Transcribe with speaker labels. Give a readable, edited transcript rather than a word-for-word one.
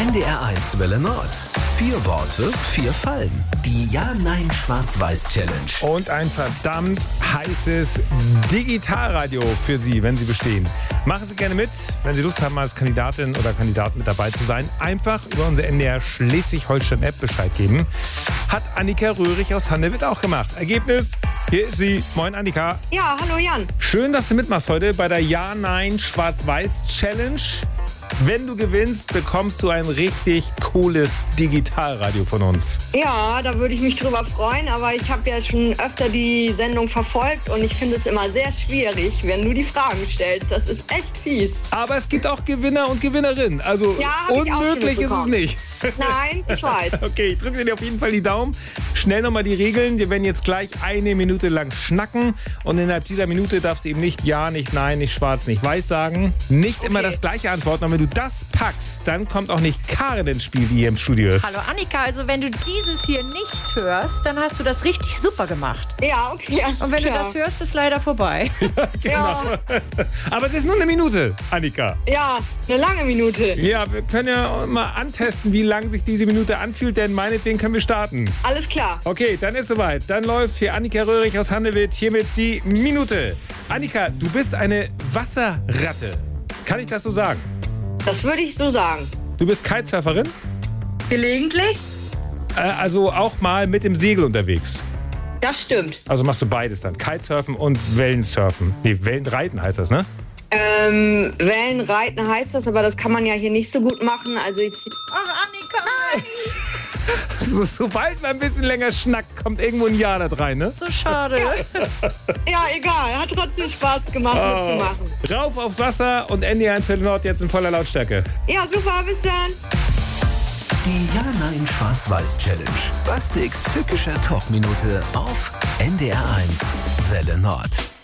Speaker 1: NDR1 Welle Nord. 4 Worte, 4 Fallen. Die Ja-Nein-Schwarz-Weiß-Challenge.
Speaker 2: Und ein verdammt heißes Digitalradio für Sie, wenn Sie bestehen. Machen Sie gerne mit, wenn Sie Lust haben, als Kandidatin oder Kandidat mit dabei zu sein. Einfach über unsere NDR Schleswig-Holstein-App Bescheid geben. Hat Annika Röhrig aus Handewitt auch gemacht. Ergebnis, hier ist sie. Moin Annika.
Speaker 3: Ja, hallo Jan.
Speaker 2: Schön, dass du mitmachst heute bei der Ja-Nein-Schwarz-Weiß-Challenge. Wenn du gewinnst, bekommst du ein richtig cooles Digitalradio von uns.
Speaker 3: Ja, da würde ich mich drüber freuen, aber ich habe ja schon öfter die Sendung verfolgt und ich finde es immer sehr schwierig, wenn du die Fragen stellst. Das ist echt fies.
Speaker 2: Aber es gibt auch Gewinner und Gewinnerinnen. Also
Speaker 3: Ja, hab ich auch schon
Speaker 2: unmöglich ist es
Speaker 3: mitbekommen.
Speaker 2: nicht.
Speaker 3: Nein, ich weiß.
Speaker 2: Okay, ich drücke dir auf jeden Fall die Daumen. Schnell nochmal die Regeln. Wir werden jetzt gleich 1 Minute lang schnacken. Und innerhalb dieser Minute darfst du eben nicht Ja, nicht Nein, nicht Schwarz, nicht Weiß sagen. Nicht immer das gleiche antworten. Und wenn du das packst, dann kommt auch nicht Karin ins Spiel, die hier im Studio ist.
Speaker 4: Hallo Annika, also wenn du dieses hier nicht hörst, dann hast du das richtig super gemacht.
Speaker 3: Ja, okay.
Speaker 4: Und wenn du das hörst, ist leider vorbei.
Speaker 3: Ja,
Speaker 2: Aber es ist nur 1 Minute, Annika.
Speaker 3: ja, eine lange Minute.
Speaker 2: Ja, wir können ja mal antesten, wie lang sich diese Minute anfühlt, denn meinetwegen können wir starten.
Speaker 3: Alles klar.
Speaker 2: Okay, dann ist soweit. Dann läuft für Annika Röhrig aus Handewitt hiermit die Minute. Annika, du bist eine Wasserratte. Kann ich das so sagen?
Speaker 3: Das würde ich so sagen.
Speaker 2: Du bist Kitesurferin?
Speaker 3: Gelegentlich?
Speaker 2: Also auch mal mit dem Segel unterwegs.
Speaker 3: Das stimmt.
Speaker 2: Also machst du beides dann. Kitesurfen und Wellensurfen. Nee, Wellenreiten heißt das, ne?
Speaker 3: Wellenreiten heißt das, aber das kann man ja hier nicht so gut machen. Also ich...
Speaker 4: Ach Annika,
Speaker 2: Sobald man ein bisschen länger schnackt, kommt irgendwo ein Ja da rein, ne?
Speaker 4: so schade.
Speaker 3: Ja, egal. Hat trotzdem Spaß gemacht, mitzumachen.
Speaker 2: Rauf aufs Wasser und NDR1 Welle Nord jetzt in voller Lautstärke.
Speaker 3: Ja, super. Bis dann.
Speaker 1: Die Ja-Nein-Schwarz-Weiß-Challenge. Bastiks tückischer Talkminute auf NDR1 Welle Nord.